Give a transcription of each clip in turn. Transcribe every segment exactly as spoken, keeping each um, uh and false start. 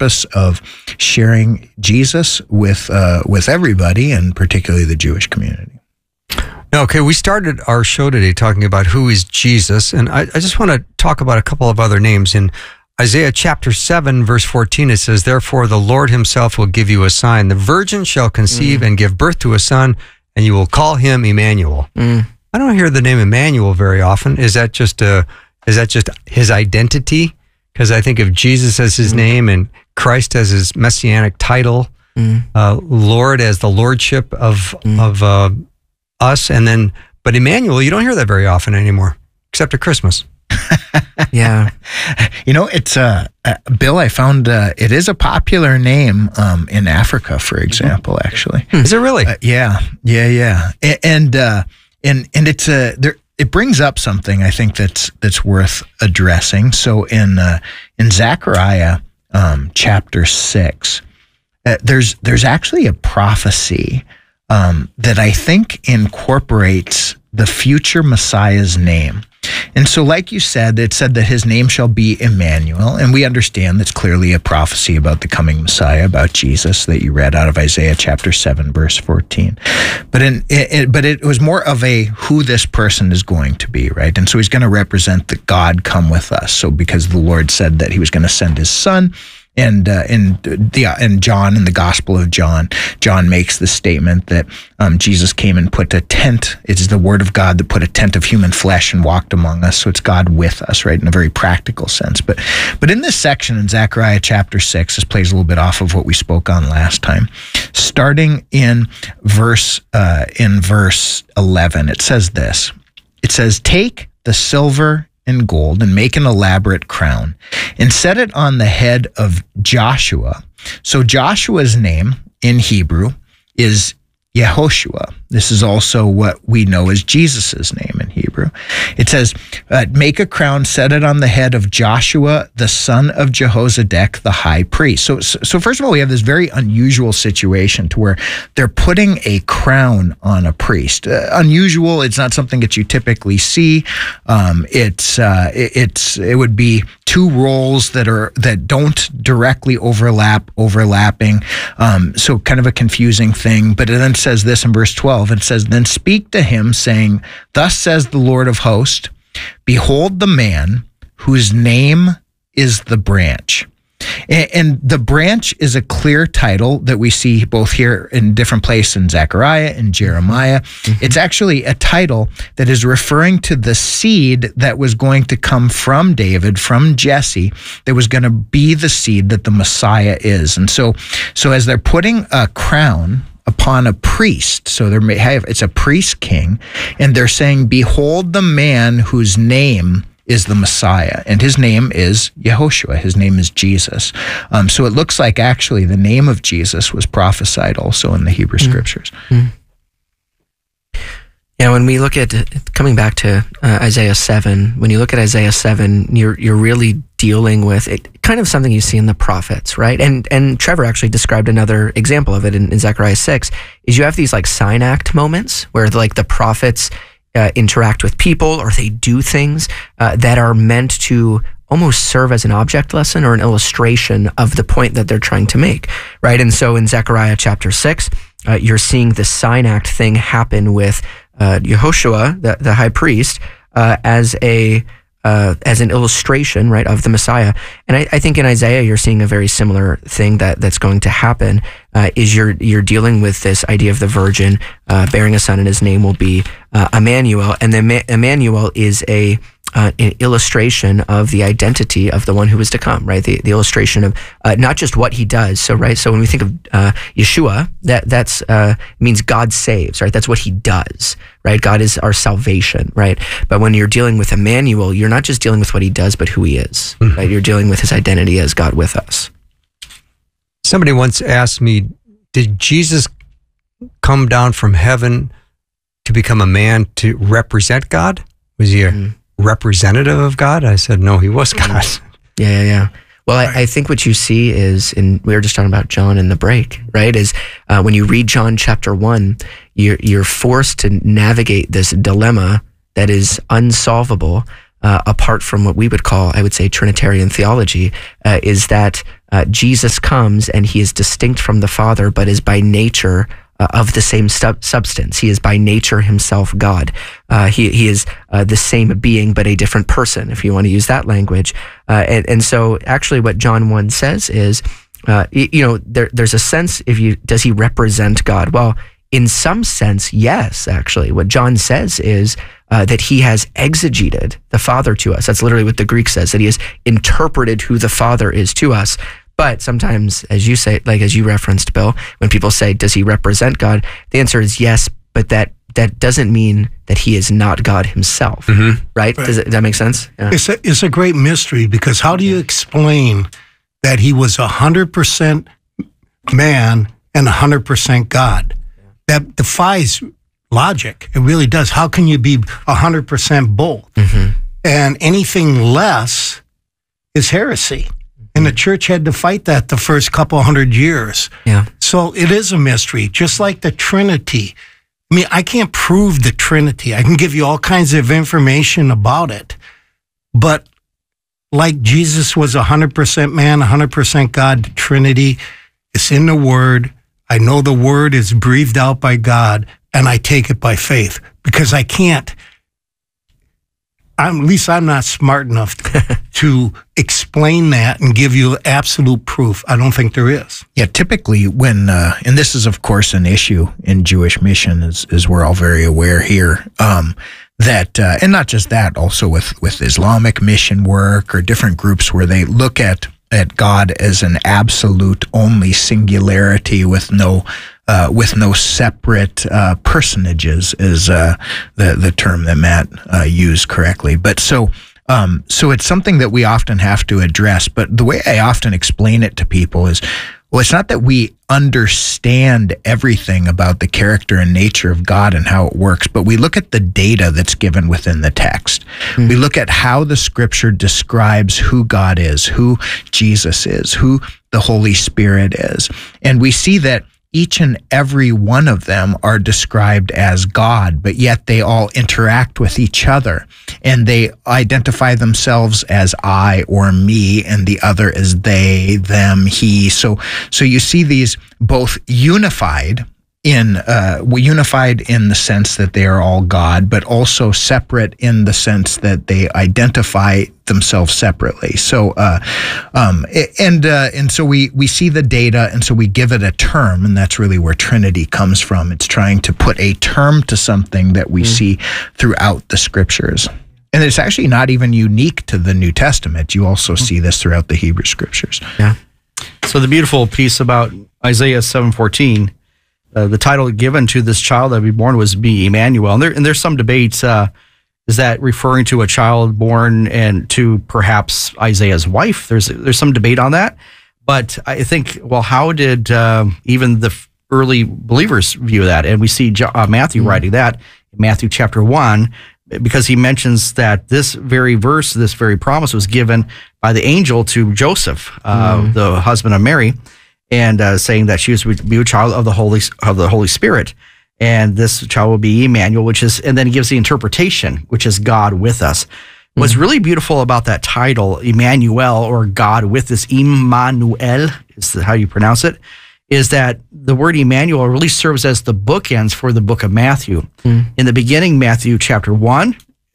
purpose of sharing Jesus with uh, with everybody, and particularly the Jewish community. Okay, we started our show today talking about who is Jesus, and I, I just want to talk about a couple of other names. In Isaiah chapter seven, verse fourteen, it says, "Therefore the Lord himself will give you a sign. The virgin shall conceive mm. and give birth to a son, and you will call him Emmanuel." Mm. I don't hear the name Emmanuel very often. Is that just a, is that just his identity? Because I think of Jesus as his mm. name and Christ as his messianic title, mm. uh, Lord as the lordship of mm. of uh, us, and then, but Emmanuel, you don't hear that very often anymore, except at Christmas. Yeah. You know, it's, uh, uh, Bill, I found uh, it is a popular name um, in Africa, for example, actually. Hmm. Is it really? Uh, yeah, yeah, yeah. And, and, uh, and, and it's, uh, there, it brings up something I think that's, that's worth addressing. So in, uh, in Zechariah um, chapter six, uh, there's, there's actually a prophecy Um, that I think incorporates the future Messiah's name. And so, like you said, it said that his name shall be Emmanuel, and we understand that's clearly a prophecy about the coming Messiah, about Jesus, that you read out of Isaiah chapter seven, verse fourteen. But in it, it, but it was more of a who this person is going to be, right? And so he's going to represent the God come with us. So because the Lord said that he was going to send his son. And uh, in the and John, in the Gospel of John, John makes the statement that um, Jesus came and put a tent. It is the Word of God that put a tent of human flesh and walked among us. So it's God with us, right, in a very practical sense. But but in this section in Zechariah chapter six, this plays a little bit off of what we spoke on last time. Starting in verse uh, in verse eleven, it says this. It says, "Take the silver and gold and make an elaborate crown and set it on the head of Joshua." So Joshua's name in Hebrew is Yehoshua. This is also what we know as Jesus's name in Hebrew. It says, uh, "Make a crown, set it on the head of Joshua, the son of Jehozadak, the high priest." So, so first of all, we have this very unusual situation to where they're putting a crown on a priest. Uh, unusual. It's not something that you typically see. Um, it's uh, it, it's it would be two roles that are that don't directly overlap, overlapping. Um, so kind of a confusing thing. But it then says this in verse twelve. It says, "Then speak to him, saying, Thus says the Lord of hosts, behold the man whose name is the branch." And the branch is a clear title that we see both here in different places in Zechariah and Jeremiah. Mm-hmm. It's actually a title that is referring to the seed that was going to come from David, from Jesse, that was going to be the seed that the Messiah is. And so, so as they're putting a crown upon a priest, so they have it's a priest king, and they're saying, "Behold the man whose name is the Messiah," and his name is Yehoshua. His name is Jesus. Um, so it looks like actually the name of Jesus was prophesied also in the Hebrew mm-hmm. Scriptures. Mm-hmm. Yeah, when we look at, coming back to uh, Isaiah seven, when you look at Isaiah seven, you're you're really dealing with it, kind of something you see in the prophets, right? And and Trevor actually described another example of it in, in Zechariah six, is you have these like sign act moments where like the prophets uh, interact with people, or they do things uh, that are meant to almost serve as an object lesson or an illustration of the point that they're trying to make, right? And so in Zechariah chapter six, uh, you're seeing the sign act thing happen with uh, Yehoshua, the, the high priest, uh, as a uh, as an illustration, right, of the Messiah. And I, I think in Isaiah, you're seeing a very similar thing that that's going to happen. Uh, is you're you're dealing with this idea of the virgin uh, bearing a son, and his name will be uh, Emmanuel. And then Emmanuel is a Uh, an illustration of the identity of the one who is to come, right? The, the illustration of uh, not just what he does. So, right. So when we think of uh, Yeshua, that that's uh, means God saves, right? That's what he does, right? God is our salvation, right? But when you're dealing with Emmanuel, you're not just dealing with what he does, but who he is, mm-hmm. right? You're dealing with his identity as God with us. Somebody once asked me, did Jesus come down from heaven to become a man to represent God? Was he a mm-hmm. representative of God? I said, no, he was God. Yeah, yeah, yeah. Well, I, I think what you see is, and we were just talking about John in the break, right? Is uh, when you read John chapter one, you're, you're forced to navigate this dilemma that is unsolvable uh, apart from what we would call, I would say, Trinitarian theology, uh, is that uh, Jesus comes and he is distinct from the Father, but is by nature uh, of the same sub- substance. He is by nature himself God. Uh, he he is uh, the same being, but a different person, if you want to use that language. Uh, and, and so actually what John one says is, uh, you know, there, there's a sense, if you, does he represent God? Well, in some sense, yes, actually. What John says is uh, that he has exegeted the Father to us. That's literally what the Greek says, that he has interpreted who the Father is to us. But sometimes, as you say, like as you referenced, Bill, when people say, does he represent God? The answer is yes, but that that doesn't mean that he is not God himself, mm-hmm. right? right? Does, it, does that make sense? Yeah. It's, a, it's a great mystery, because how do you explain that he was one hundred percent man and one hundred percent God? That defies logic. It really does. How can you be one hundred percent both? Mm-hmm. And anything less is heresy. Mm-hmm. And the church had to fight that the first couple hundred years. Yeah. So it is a mystery, just like the Trinity. I mean, I can't prove the Trinity. I can give you all kinds of information about it. But like Jesus was one hundred percent man, one hundred percent God, the Trinity, it's in the Word. I know the Word is breathed out by God, and I take it by faith, because I can't, I'm, at least I'm not smart enough to, to explain that and give you absolute proof. I don't think there is. Yeah, typically when, uh, and this is of course an issue in Jewish mission, as, as we're all very aware here, um, that, uh, and not just that, also with, with Islamic mission work or different groups where they look at at God as an absolute only singularity with no uh, with no separate uh, personages, is uh, the the term that Matt uh, used correctly. But so um, so it's something that we often have to address. But the way I often explain it to people is, well, it's not that we understand everything about the character and nature of God and how it works, but we look at the data that's given within the text. Mm-hmm. We look at how the scripture describes who God is, who Jesus is, who the Holy Spirit is. And we see that each and every one of them are described as God, but yet they all interact with each other, and they identify themselves as I or me, and the other as they, them, he. So, so you see these both unified in uh, unified in the sense that they are all God, but also separate in the sense that they identify themselves separately. So, uh, um, and uh, and so we we see the data, and so we give it a term, and that's really where Trinity comes from. It's trying to put a term to something that we mm. see throughout the Scriptures. And it's actually not even unique to the New Testament. You also see this throughout the Hebrew Scriptures. Yeah. So the beautiful piece about Isaiah seven fourteen, uh, the title given to this child that will be born was be Emmanuel. And, there, and there's some debates, uh, is that referring to a child born and to perhaps Isaiah's wife? There's there's some debate on that. But I think, well, how did uh, even the early believers view that? And we see uh, Matthew mm-hmm. writing that in Matthew chapter one, because he mentions that this very verse, this very promise was given by the angel to Joseph, uh, mm. the husband of Mary, and uh, saying that she was to be a child of the Holy of the Holy Spirit, and this child will be Emmanuel, which is, and then he gives the interpretation, which is God with us. Mm. What's really beautiful about that title, Emmanuel, or God with us, Immanuel is how you pronounce it, is that the word Emmanuel really serves as the bookends for the book of Matthew. Mm. In the beginning, Matthew chapter one,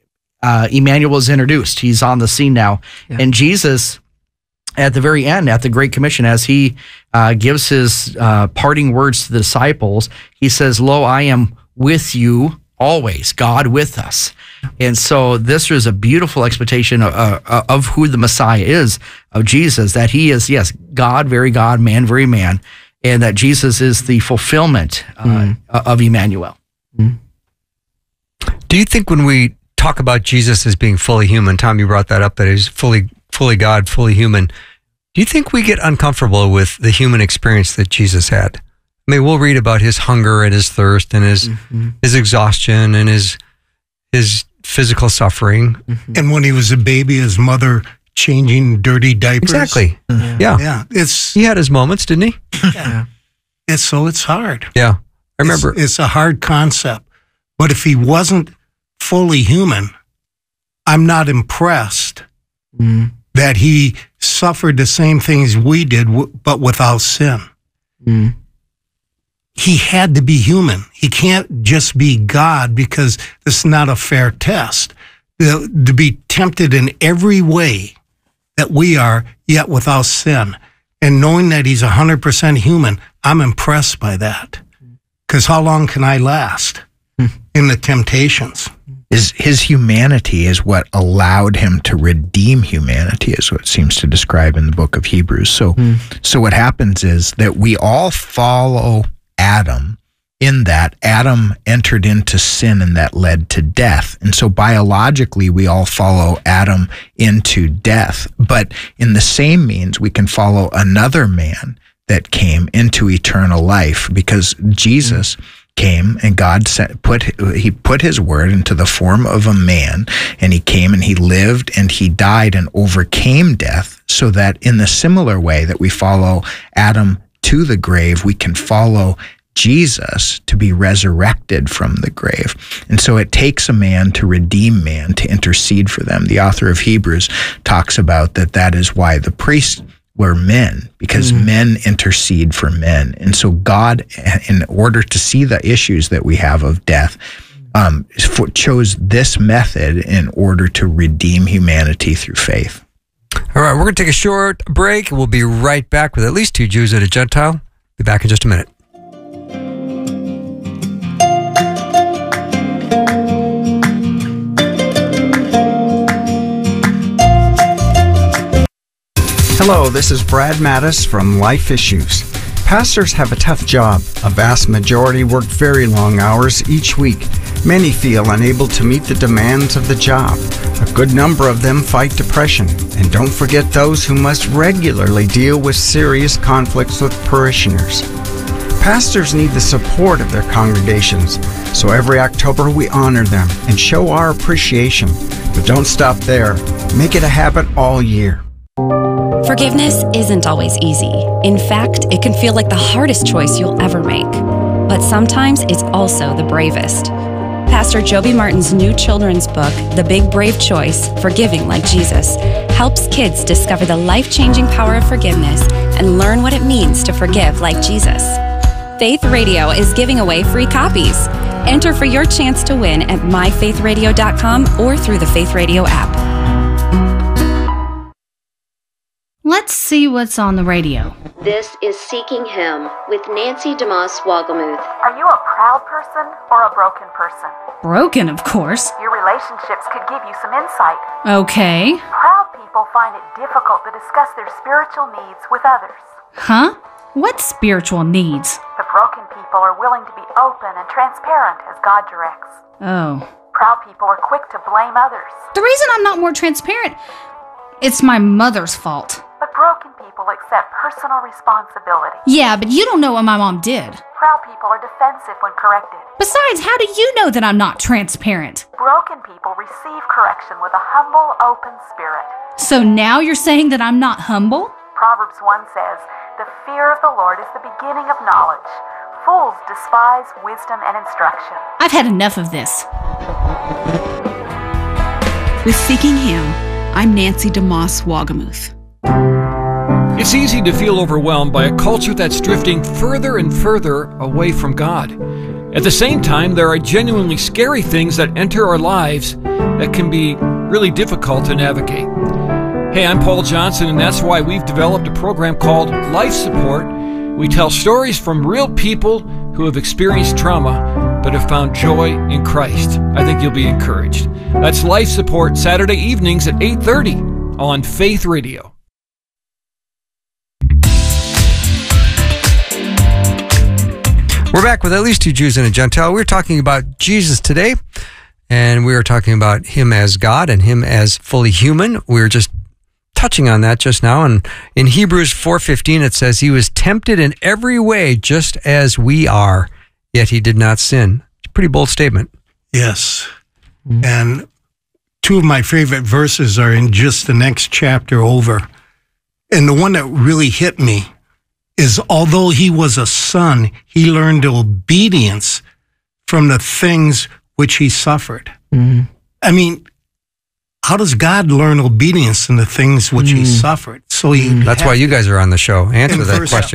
uh, Emmanuel is introduced. He's on the scene now. Yeah. And Jesus, at the very end, at the Great Commission, as he uh, gives his uh, parting words to the disciples, he says, "Lo, I am with you always, God with us." And so this is a beautiful expectation of, uh, of who the Messiah is, of Jesus, that he is, yes, God, very God, man, very man, and that Jesus is the fulfillment uh, mm. of Emmanuel. Mm. Do you think when we talk about Jesus as being fully human, Tom, you brought that up, that he's fully, fully God, fully human, do you think we get uncomfortable with the human experience that Jesus had? I mean, we'll read about his hunger and his thirst and his mm-hmm. his exhaustion and his his physical suffering. Mm-hmm. And when he was a baby, his mother changing dirty diapers. Exactly. Mm-hmm. Yeah. Yeah. It's he had his moments, didn't he? Yeah. It's so it's hard. Yeah. I remember. It's, it's a hard concept. But if he wasn't fully human, I'm not impressed mm. that he suffered the same things we did, but without sin. Mm. He had to be human. He can't just be God, because it's not a fair test. To, to be tempted in every way that we are, yet without sin. And knowing that he's one hundred percent human, I'm impressed by that. Because how long can I last in the temptations? His, his humanity is what allowed him to redeem humanity, is what it seems to describe in the book of Hebrews. So, mm. so what happens is that we all follow Adam, in that Adam entered into sin and that led to death. And so biologically, we all follow Adam into death. But in the same means, we can follow another man that came into eternal life, because Jesus came and God sent, put he put his word into the form of a man, and he came and he lived and he died and overcame death, so that in the similar way that we follow Adam to the grave, we can follow Jesus to be resurrected from the grave. And so it takes a man to redeem man, to intercede for them. The author of Hebrews talks about that that is why the priests were men, because mm. men intercede for men. And so God, in order to see the issues that we have of death, um, chose this method in order to redeem humanity through faith. All right, we're going to take a short break. We'll be right back with At Least Two Jews and a Gentile. Be back in just a minute. Hello, this is Brad Mattis from Life Issues. Pastors have a tough job. A vast majority work very long hours each week. Many feel unable to meet the demands of the job. A good number of them fight depression. And don't forget those who must regularly deal with serious conflicts with parishioners. Pastors need the support of their congregations, so every October we honor them and show our appreciation. But don't stop there. Make it a habit all year. Forgiveness isn't always easy. In fact, it can feel like the hardest choice you'll ever make. But sometimes it's also the bravest. Pastor Joby Martin's new children's book, The Big Brave Choice, Forgiving Like Jesus, helps kids discover the life-changing power of forgiveness and learn what it means to forgive like Jesus. Faith Radio is giving away free copies. Enter for your chance to win at my faith radio dot com or through the Faith Radio app. Let's see what's on the radio. This is Seeking Him with Nancy DeMoss Wolgemuth. Are you a proud person or a broken person? Broken, of course. Your relationships could give you some insight. Okay. Proud people find it difficult to discuss their spiritual needs with others. Huh? What spiritual needs? The broken people are willing to be open and transparent as God directs. Oh. Proud people are quick to blame others. The reason I'm not more transparent, it's my mother's fault. But broken people accept personal responsibility. Yeah, but you don't know what my mom did. Proud people are defensive when corrected. Besides, how do you know that I'm not transparent? Broken people receive correction with a humble, open spirit. So now you're saying that I'm not humble? Proverbs one says, "The fear of the Lord is the beginning of knowledge. Fools despise wisdom and instruction." I've had enough of this. With Seeking Him, I'm Nancy DeMoss Wolgemuth. It's easy to feel overwhelmed by a culture that's drifting further and further away from God. At the same time, there are genuinely scary things that enter our lives that can be really difficult to navigate. Hey, I'm Paul Johnson, and that's why we've developed a program called Life Support. We tell stories from real people who have experienced trauma but have found joy in Christ. I think you'll be encouraged. That's Life Support, Saturday evenings at eight thirty on Faith Radio. We're back with At Least Two Jews and a Gentile. We're talking about Jesus today, and we are talking about him as God and him as fully human. We were just touching on that just now, and in Hebrews four fifteen it says, "He was tempted in every way just as we are, yet he did not sin." It's a pretty bold statement. Yes. Mm-hmm. And two of my favorite verses are in just the next chapter over. And the one that really hit me is, although he was a son, he learned obedience from the things which he suffered. Mm-hmm. I mean, how does God learn obedience in the things which he suffered? So he That's why you guys are on the show. Answer In that verse- question.